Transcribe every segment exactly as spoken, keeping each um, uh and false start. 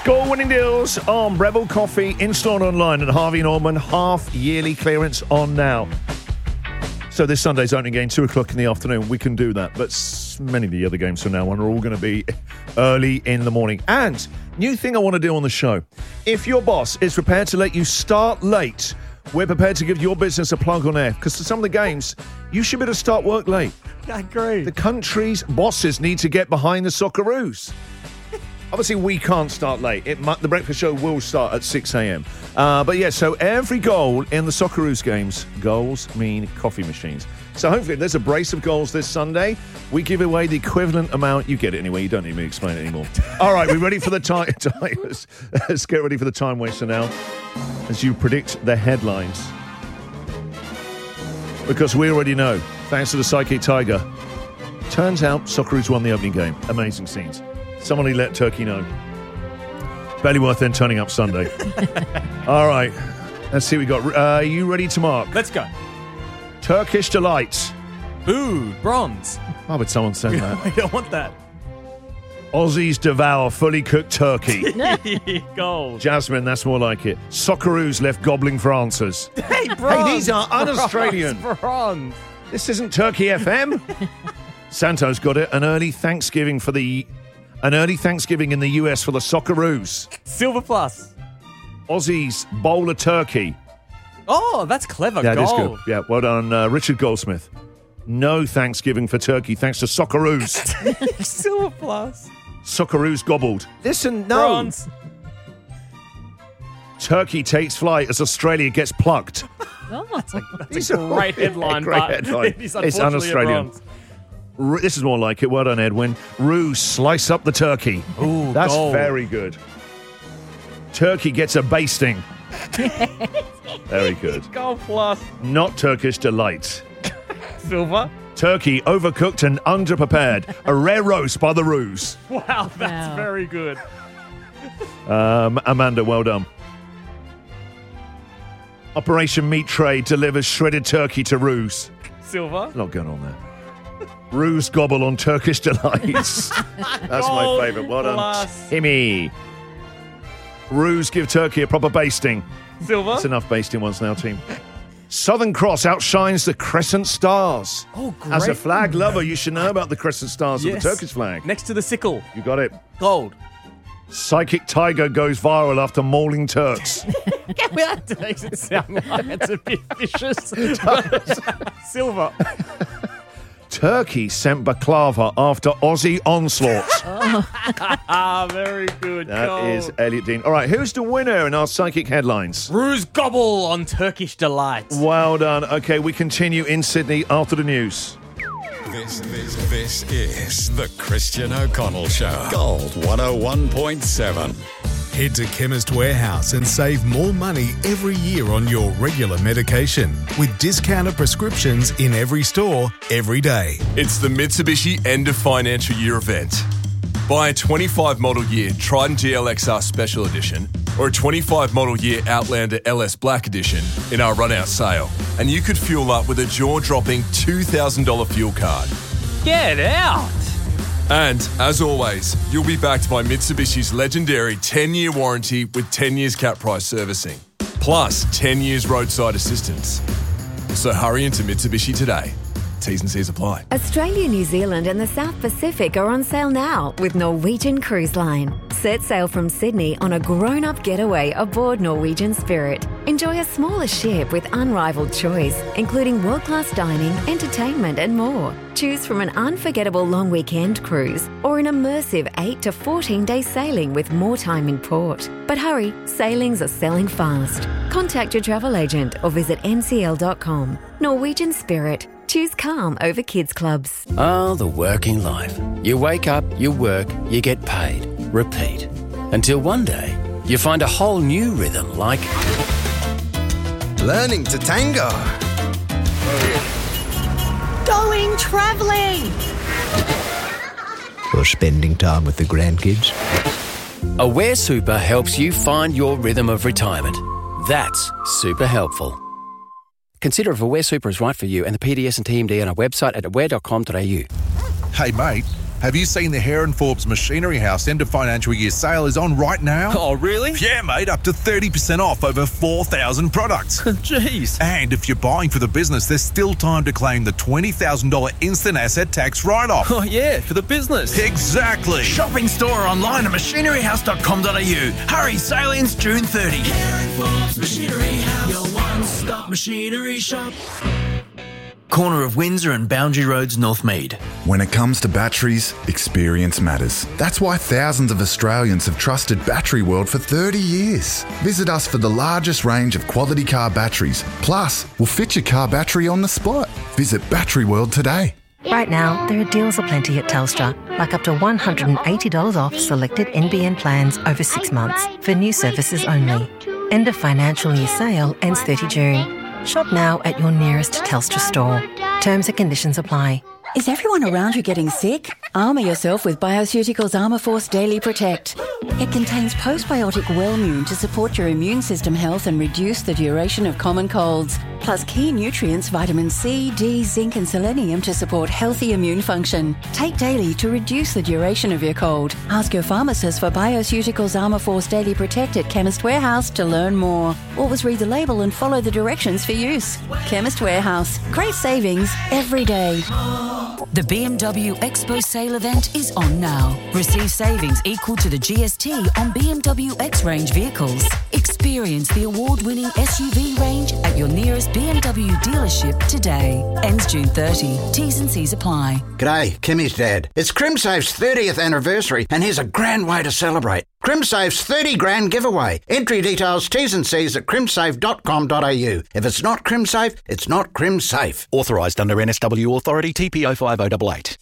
Score-winning deals on Breville Coffee in-store and online at Harvey Norman. Half-yearly clearance on now. So this Sunday's opening game, two o'clock in the afternoon. We can do that. But many of the other games from now on are all going to be early in the morning. And new thing I want to do on the show. If your boss is prepared to let you start late, we're prepared to give your business a plug on air. Because for some of the games, you should be able to start work late. I agree. The country's bosses need to get behind the Socceroos. Obviously, we can't start late. It might, the breakfast show will start at six a.m. Uh, but yeah, so every goal in the Socceroos games, goals mean coffee machines. So hopefully there's a brace of goals this Sunday. We give away the equivalent amount. You get it anyway. You don't need me to explain it anymore. All right, we're ready for the time. Let's, let's get ready for the time waster now as you predict the headlines. Because we already know, thanks to the Psychic Tiger, turns out Socceroos won the opening game. Amazing scenes. Somebody let Turkey know. Bellyworth then turning up Sunday. All right. Let's see what we got. Uh, are you ready to mark? Let's go. Turkish Delight. Ooh, bronze. Why would someone say that? I don't want that. Aussies devour fully cooked turkey. Gold. Jasmine, that's more like it. Socceroos left gobbling for answers. Hey, bronze. Hey, these are un-Australian. Bronze, bronze. This isn't Turkey F M. Santo's got it. An early Thanksgiving for the... An early Thanksgiving in the U S for the Socceroos. Silver plus. Aussies bowl a turkey. Oh, that's clever. That Gold. is good. Yeah, well done, uh, Richard Goldsmith. No Thanksgiving for turkey, thanks to Socceroos. Silver plus. Socceroos gobbled. Listen, no. Bronze. Turkey takes flight as Australia gets plucked. Oh. That's a, that's These a are great all- headline. great but headline. It is It's unfortunately a un-Australian. bronze. R- This is more like it. Well done, Edwin. Roos slice up the turkey. Ooh, That's gold. very good. Turkey gets a basting. Very good. Gold plus. Not Turkish Delight. Silver. Turkey overcooked and underprepared. A rare roast by the Roos. Wow, that's Wow. very good. Um, Amanda, well done. Operation Meat Tray delivers shredded turkey to Roos. Silver. Not going on there. Roos gobble on Turkish Delights. That's my Gold favourite. Well done. plus. Himmy. Roos give turkey a proper basting. Silver. That's enough basting ones now, team. Southern Cross outshines the Crescent Stars. Oh, great. As a flag lover, you should know about the Crescent Stars Yes. of the Turkish flag. Next to the sickle. You got it. Gold. Psychic Tiger goes viral after mauling Turks. That makes it sound like it's a bit vicious. Silver. Turkey sent baklava after Aussie onslaught. Ah, very good. That Gold. is Elliot Dean. All right, who's the winner in our psychic headlines? Ruse Gobble on Turkish Delight. Well done. Okay, we continue in Sydney after the news. This, this, this is the Christian O'Connell Show. Gold one oh one point seven. Head to Chemist Warehouse and save more money every year on your regular medication with discounted prescriptions in every store, every day. It's the Mitsubishi End of Financial Year event. Buy a twenty-five model year Triton G L X R Special Edition or a twenty-five model year Outlander L S Black Edition in our run-out sale, and you could fuel up with a jaw-dropping two thousand dollars fuel card. Get out. And, as always, you'll be backed by Mitsubishi's legendary ten-year warranty with ten years cap price servicing, plus ten years roadside assistance. So hurry into Mitsubishi today. T's and C's apply. Australia, New Zealand and the South Pacific are on sale now with Norwegian Cruise Line. Set sail from Sydney on a grown-up getaway aboard Norwegian Spirit. Enjoy a smaller ship with unrivaled choice, including world-class dining, entertainment and more. Choose from an unforgettable long weekend cruise or an immersive eight to fourteen day sailing with more time in port. But hurry, sailings are selling fast. Contact your travel agent or visit n c l dot com. Norwegian Spirit. Choose calm over kids clubs. Oh, the working life. You wake up, you work, you get paid. Repeat. Until one day, you find a whole new rhythm like... Learning to tango. Going travelling. Or spending time with the grandkids. Aware Super helps you find your rhythm of retirement. That's super helpful. Consider if Aware Super is right for you and the P D S and T M D on our website at aware dot com dot a u. Hey, mate, Have you seen the Heron Forbes Machinery House end of financial year sale is on right now? Oh, really? Yeah, mate, up to thirty percent off over four thousand products. Jeez. And if you're buying for the business, there's still time to claim the twenty thousand dollars instant asset tax write-off. Oh, yeah, for the business. Exactly. Shop in store or online at machinery house dot com dot a u. Hurry, sale ends June thirtieth. Heron Forbes Machinery House, your one-stop machinery shop. Corner of Windsor and Boundary Roads, Northmead. When it comes to batteries, experience matters. That's why thousands of Australians have trusted Battery World for thirty years. Visit us for the largest range of quality car batteries. Plus, we'll fit your car battery on the spot. Visit Battery World today. Right now, there are deals aplenty at Telstra, like up to one hundred eighty dollars off selected N B N plans over six months for new services only. End of financial year sale ends thirtieth of June. Shop now at your nearest Telstra store. Terms and conditions apply. Is everyone around you getting sick? Armour yourself with Bioceuticals Armourforce Daily Protect. It contains postbiotic Wellmune to support your immune system health and reduce the duration of common colds. Plus key nutrients vitamin C, D, zinc and selenium to support healthy immune function. Take daily to reduce the duration of your cold. Ask your pharmacist for Bioceuticals Armourforce Daily Protect at Chemist Warehouse to learn more. Always read the label and follow the directions for use. Chemist Warehouse. Great savings every day. The B M W Expo sale event is on now. Receive savings equal to the G S T on B M W X-Range vehicles. Experience the award-winning S U V range at your nearest B M W dealership today. Ends June thirtieth. T's and C's apply. G'day, Kimmy's dad. It's CrimSafe's thirtieth anniversary and here's a grand way to celebrate. CrimSafe's thirty grand giveaway. Entry details, T's and C's at crimsafe dot com dot a u. If it's not CrimSafe, it's not CrimSafe. Authorised under N S W Authority T P O five oh eight eight.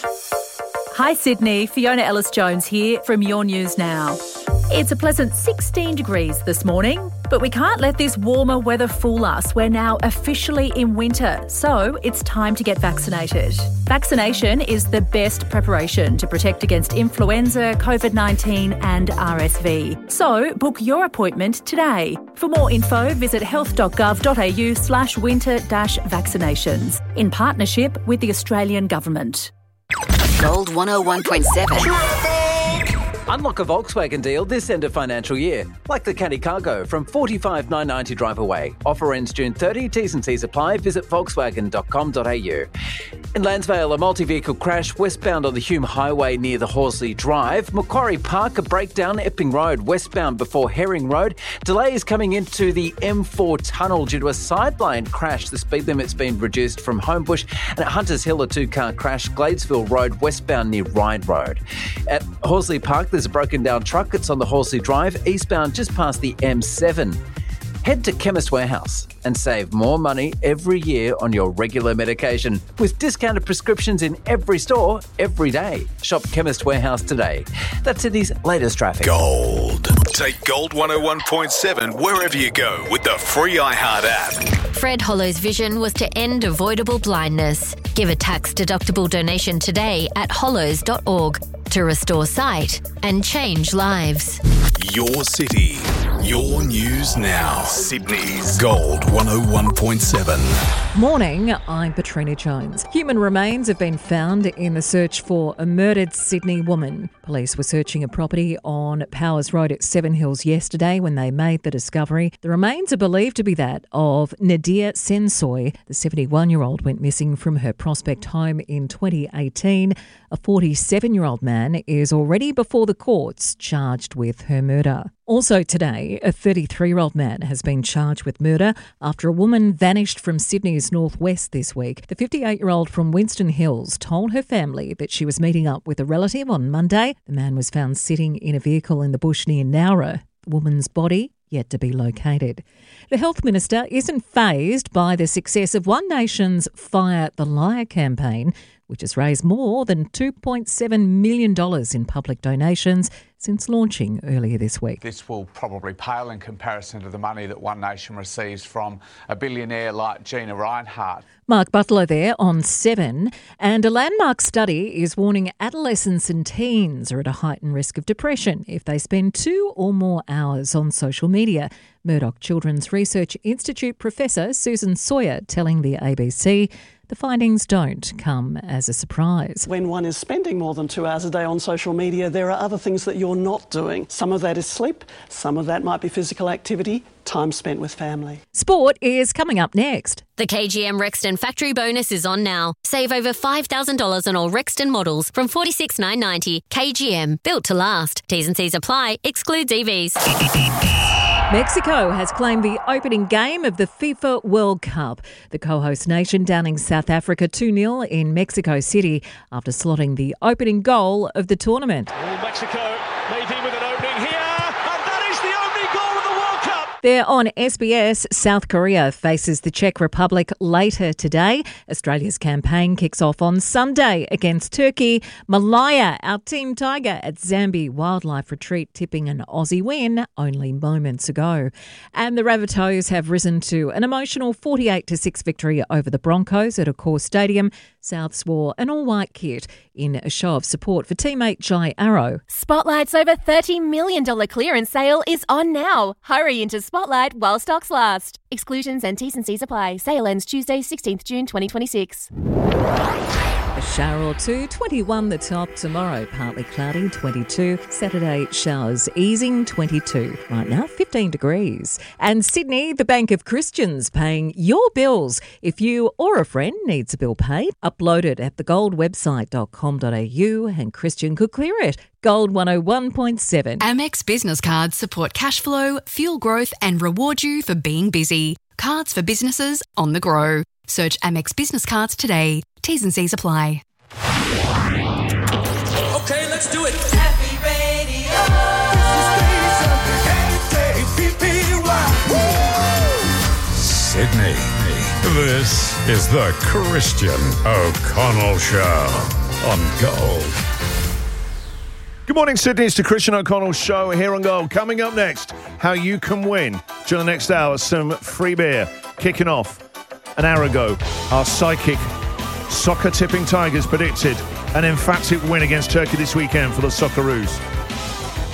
Hi Sydney, Fiona Ellis-Jones here from Your News Now. It's a pleasant sixteen degrees this morning, but we can't let this warmer weather fool us. We're now officially in winter, so it's time to get vaccinated. Vaccination is the best preparation to protect against influenza, COVID nineteen and R S V. So book your appointment today. For more info, visit health dot gov dot a u slash winter dash vaccinations in partnership with the Australian Government. Gold one oh one point seven. Unlock a Volkswagen deal this end of financial year, like the Caddy Cargo from forty-five thousand nine hundred ninety drive away. Offer ends June thirtieth. T's and C's apply. Visit volkswagen dot com dot a u. In Landsvale, a multi-vehicle crash westbound on the Hume Highway near the Horsley Drive. Macquarie Park, a breakdown Epping Road westbound before Herring Road. Delays coming into the M four tunnel due to a sideline crash. The speed limit's been reduced from Homebush. And at Hunters Hill, a two-car crash. Gladesville Road westbound near Ryde Road. At Horsley Park, there's a broken down truck. It's on the Horsley Drive, eastbound just past the M seven. Head to Chemist Warehouse and save more money every year on your regular medication with discounted prescriptions in every store, every day. Shop Chemist Warehouse today. That's Sydney's latest traffic. Gold. Take Gold one oh one point seven wherever you go with the free iHeart app. Fred Hollow's vision was to end avoidable blindness. Give a tax-deductible donation today at hollows dot org to restore sight and change lives. Your city, your news now. Sydney's Gold one oh one point seven. Morning, I'm Patrina Jones. Human remains have been found in the search for a murdered Sydney woman. Police were searching a property on Powers Road at Seven Hills yesterday when they made the discovery. The remains are believed to be that of Nadia Sensoy. The seventy-one-year-old went missing from her Prospect home in twenty eighteen. A forty-seven-year-old man is already before the courts charged with her murder. Also today, a thirty-three-year-old man has been charged with murder after a woman vanished from Sydney's northwest this week. The fifty-eight-year-old from Winston Hills told her family that she was meeting up with a relative on Monday. The man was found sitting in a vehicle in the bush near Nowra. The woman's body yet to be located. The Health Minister isn't fazed by the success of One Nation's Fire the Liar campaign, which has raised more than two point seven million dollars in public donations since launching earlier this week. This will probably pale in comparison to the money that One Nation receives from a billionaire like Gina Rinehart. Mark Butler there on Seven. And a landmark study is warning adolescents and teens are at a heightened risk of depression if they spend two or more hours on social media. Murdoch Children's Research Institute professor Susan Sawyer telling the A B C The findings don't come as a surprise. When one is spending more than two hours a day on social media, there are other things that you're not doing. Some of that is sleep, some of that might be physical activity, time spent with family. Sport is coming up next. The K G M Rexton Factory Bonus is on now. Save over five thousand dollars on all Rexton models from forty-six thousand nine hundred ninety dollars. K G M, built to last. T's and C's apply, excludes E Vs. Mexico has claimed the opening game of the FIFA World Cup. The co-host nation downing South Africa two nil in Mexico City after slotting the opening goal of the tournament. Oh, Mexico maybe with an opening here, and that is the opening goal of the World Cup. There on S B S, South Korea faces the Czech Republic later today. Australia's campaign kicks off on Sunday against Turkey. Malaya, our Team Tiger at Zambi Wildlife Retreat, tipping an Aussie win only moments ago. And the Rabbitohs have risen to an emotional forty-eight to six victory over the Broncos at Accor Stadium. Souths wore an all-white kit in a show of support for teammate Jai Arrow. Spotlight's over thirty million dollars clearance sale is on now. Hurry into Spotlight while stocks last. Exclusions and T's and C's apply. Sale ends Tuesday, sixteenth of June twenty twenty-six. A shower or two, twenty-one the top. Tomorrow, partly cloudy, twenty-two. Saturday, showers easing, twenty-two. Right now, fifteen degrees. And Sydney, the Bank of Christians, paying your bills. If you or a friend needs a bill paid, upload it at the gold website dot com dot a u and Christian could clear it. Gold one oh one point seven. Amex business cards support cash flow, fuel growth and reward you for being busy. Cards for businesses on the go. Search Amex Business Cards today. T's and C's apply. Okay, let's do it. Happy Radio. Sydney, this is the Christian O'Connell Show on Gold. Good morning, Sydney. It's the Christian O'Connell Show here on Gold. Coming up next, how you can win during the next hour. Some free beer. Kicking off an hour ago, our psychic soccer tipping Tigers predicted an emphatic win against Turkey this weekend for the Socceroos.